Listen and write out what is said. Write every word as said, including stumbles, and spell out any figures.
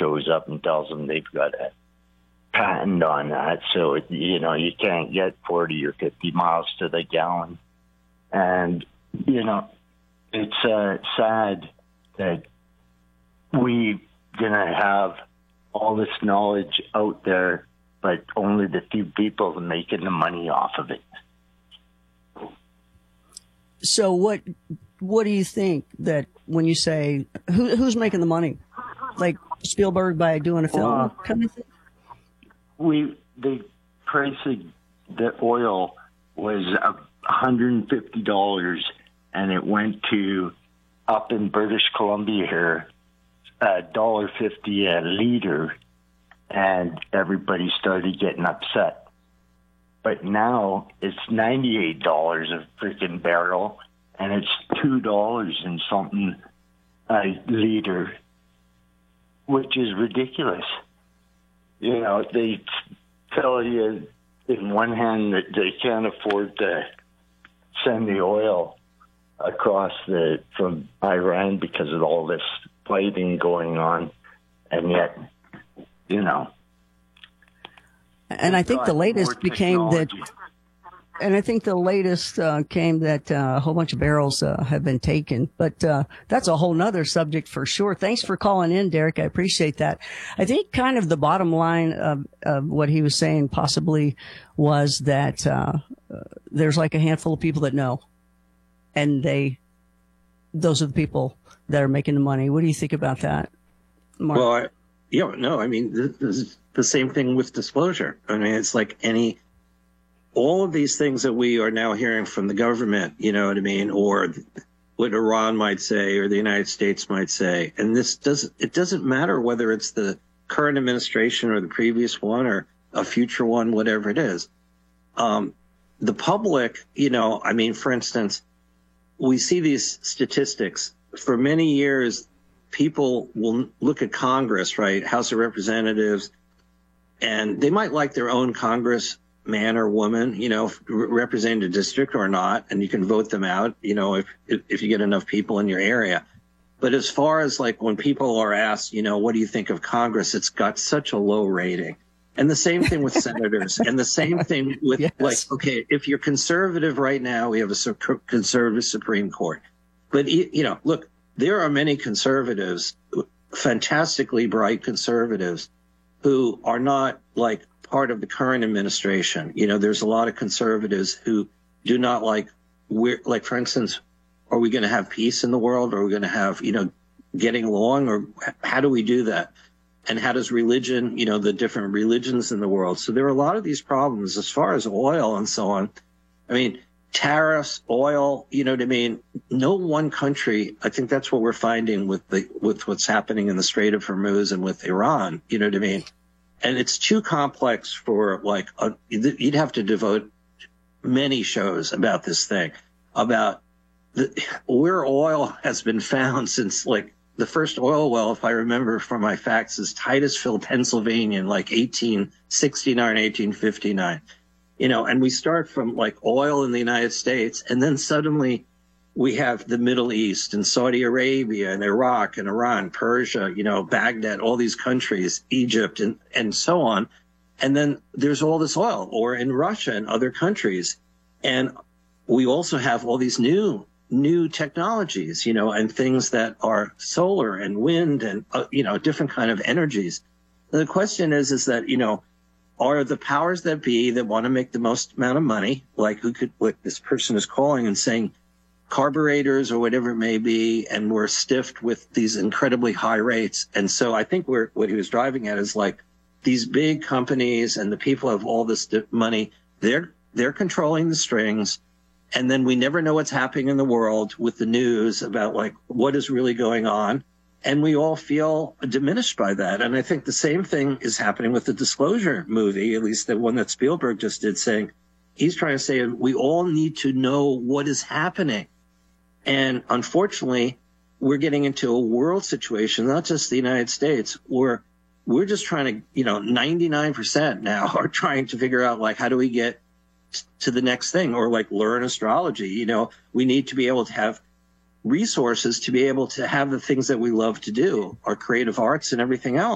shows up and tells them they've got a patent on that. So, you know, you can't get forty or fifty miles to the gallon. And, you know, it's uh, sad that we're going to have all this knowledge out there, but only the few people are making the money off of it. So what what do you think that when you say, who, who's making the money? Like Spielberg by doing a film well, kind of thing? We, the price of the oil was one hundred fifty dollars, and it went to, up in British Columbia here, one dollar fifty a liter, and everybody started getting upset. But now it's ninety-eight dollars a freaking barrel, and it's two dollars and something a liter, which is ridiculous. You know, they tell you in one hand that they can't afford to send the oil across the from Iran because of all this fighting going on, and yet, you know. And I think the latest became that, and I think the latest uh, came that uh, a whole bunch of barrels uh, have been taken. But uh, that's a whole nother subject for sure. Thanks for calling in, Derek. I appreciate that. I think kind of the bottom line of, of what he was saying possibly was that uh, uh, there's like a handful of people that know, and they, those are the people that are making the money. What do you think about that, Mark? Well, I, yeah, no, I mean, this is the same thing with disclosure. I mean, it's like any, all of these things that we are now hearing from the government, you know what I mean, or what Iran might say or the United States might say. And this doesn't, it doesn't matter whether it's the current administration or the previous one or a future one, whatever it is. Um, the public, you know, I mean, for instance, we see these statistics. For many years, people will look at Congress, right, House of Representatives, and they might like their own congressman or woman, you know, representing a district or not, and you can vote them out, you know, if if you get enough people in your area. But as far as like when people are asked, you know, what do you think of Congress, it's got such a low rating. And the same thing with senators, and the same thing with yes. like, okay, if you're conservative right now, we have a conservative Supreme Court. But, you know, look, there are many conservatives, fantastically bright conservatives, who are not like part of the current administration. You know, there's a lot of conservatives who do not like, we're, like, for instance, are we going to have peace in the world? Are we going to have, you know, getting along? Or how do we do that? And how does religion, you know, the different religions in the world? So there are a lot of these problems as far as oil and so on. I mean, tariffs, oil, you know what I mean? No one country, I think that's what we're finding with the with what's happening in the Strait of Hormuz and with Iran, you know what I mean? And it's too complex for like, a, you'd have to devote many shows about this thing, about the, where oil has been found since like the first oil well, if I remember from my facts, is Titusville, Pennsylvania in like eighteen sixty-nine, eighteen fifty-nine. You know, and we start from like oil in the United States, and then suddenly we have the Middle East and Saudi Arabia and Iraq and Iran, Persia, you know, Baghdad, all these countries, Egypt and, and so on. And then there's all this oil, or in Russia and other countries. And we also have all these new, new technologies, you know, and things that are solar and wind and, uh, you know, different kind of energies. And the question is, is that, you know, are the powers that be that want to make the most amount of money, like who could, what this person is calling and saying carburetors or whatever it may be, and we're stiffed with these incredibly high rates. And so I think we're, what he was driving at is like these big companies and the people have all this money, they're, they're controlling the strings. And then we never know what's happening in the world with the news about like what is really going on. And we all feel diminished by that. And I think the same thing is happening with the Disclosure movie, at least the one that Spielberg just did, saying he's trying to say we all need to know what is happening. And unfortunately, we're getting into a world situation, not just the United States, where we're just trying to, you know, ninety-nine percent now are trying to figure out, like, how do we get to the next thing, or like learn astrology. You know, we need to be able to have resources to be able to have the things that we love to do, our creative arts and everything else.